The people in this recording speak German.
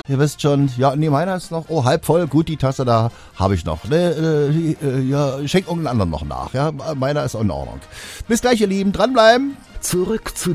Ihr wisst schon, ja, nee, meiner ist noch, halb voll, gut, die Tasse da habe ich noch. Ja, schenk irgendeinen anderen noch nach, ja, meiner ist auch in Ordnung. Bis gleich, ihr Lieben, dranbleiben. Zurück zu